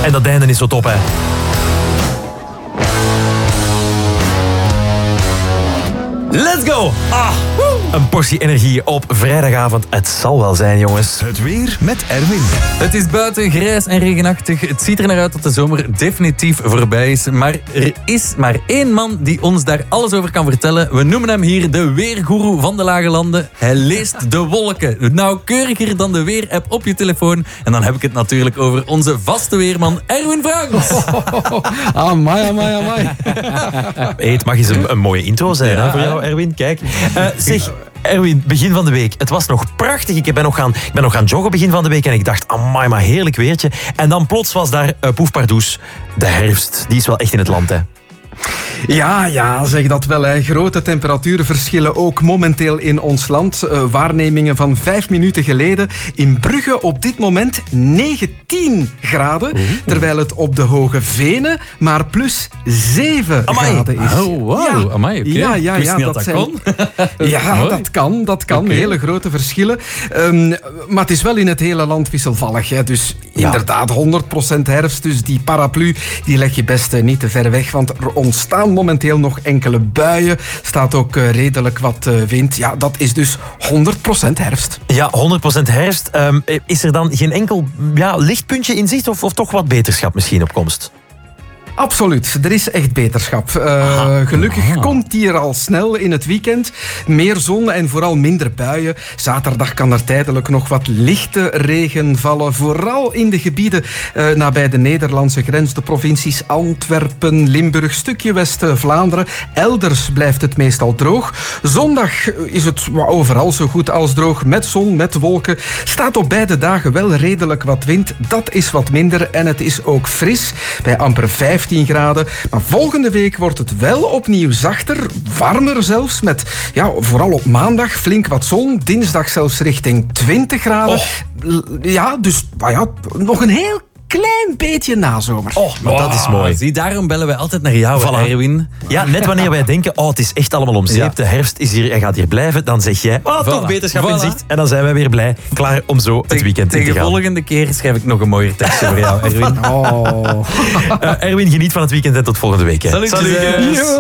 En dat einde is zo top, hè. Let's go! Een portie energie op vrijdagavond. Het zal wel zijn, jongens. Het weer met Erwin. Het is buiten grijs en regenachtig. Het ziet er naar uit dat de zomer definitief voorbij is. Maar er is maar één man die ons daar alles over kan vertellen. We noemen hem hier de weergoeroe van de lage landen. Hij leest de wolken. Nauwkeuriger dan de weerapp op je telefoon. En dan heb ik het natuurlijk over onze vaste weerman Erwin Franks. Amai. Hey, het mag eens een mooie intro zijn, hè, voor jou, Erwin. Kijk. Zeg, Erwin, begin van de week. Het was nog prachtig. Ik ben nog gaan joggen begin van de week en ik dacht, amai, maar heerlijk weertje. En dan plots was daar, poefpardoes, de herfst. Die is wel echt in het land, hè. Ja, zeg dat wel. Hè. Grote temperatuurverschillen ook momenteel in ons land. Waarnemingen van 5 minuten geleden. In Brugge op dit moment 19 graden. Terwijl het op de Hoge Venen maar plus 7 graden is. Oh, wow. Ja. Amai, oké. Ja, Ik wist niet dat zijn... kon. Ja, Mooi. dat kan. Oké. Hele grote verschillen. Maar het is wel in het hele land wisselvallig. Hè. Dus inderdaad 100% herfst. Dus die paraplu die leg je best niet te ver weg. Want er ontstaan momenteel nog enkele buien. Staat ook redelijk wat wind. Ja, dat is dus 100% herfst. Ja, 100% herfst. Is er dan geen enkel lichtpuntje in zicht of toch wat beterschap misschien op komst? Absoluut, er is echt beterschap. Gelukkig komt die er al snel in het weekend. Meer zon en vooral minder buien. Zaterdag kan er tijdelijk nog wat lichte regen vallen. Vooral in de gebieden nabij de Nederlandse grens. De provincies Antwerpen, Limburg, stukje West-Vlaanderen. Elders blijft het meestal droog. Zondag is het overal zo goed als droog. Met zon, met wolken. Staat op beide dagen wel redelijk wat wind. Dat is wat minder en het is ook fris. Bij amper 15 graden. Maar volgende week wordt het wel opnieuw zachter, warmer zelfs, met vooral op maandag flink wat zon, dinsdag zelfs richting 20 graden. Ja, dus nog een heel klein beetje nazomer. Maar dat is mooi. Zie, daarom bellen wij altijd naar jou, Voilà. Erwin. Ja, net wanneer wij denken, het is echt allemaal om zeep, Ja. de herfst is hier en gaat hier blijven, dan zeg jij, toch Voilà. beterschap in Voilà. zicht. En dan zijn wij weer blij, klaar om zo het weekend in te Tegen gaan. volgende keer schrijf ik nog een mooier tekstje voor jou, Erwin. Oh. Erwin, geniet van het weekend en tot volgende week. Hè. Salutjes.